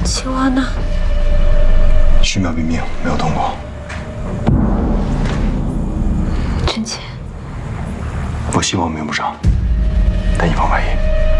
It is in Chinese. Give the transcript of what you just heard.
青蛙呢 10秒毙命，没有通过。 真姐， 我希望我们用不上，但以防万一。